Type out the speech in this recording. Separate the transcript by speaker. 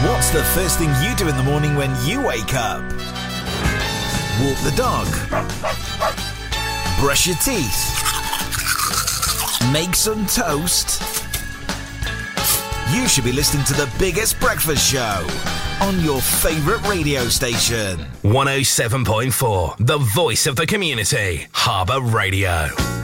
Speaker 1: What's the first thing you do in the morning when you wake up? Walk the dog? Brush your teeth? Make some toast? You should be listening to the biggest breakfast show on your favourite radio station.
Speaker 2: 107.4, the voice of the community, Harbour Radio.